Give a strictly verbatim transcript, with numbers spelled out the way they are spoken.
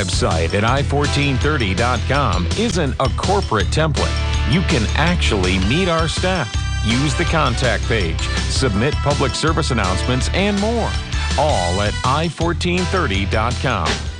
website at i fourteen thirty dot com isn't a corporate template. You can actually meet our staff, use the contact page, submit public service announcements, and more. All at i fourteen thirty dot com.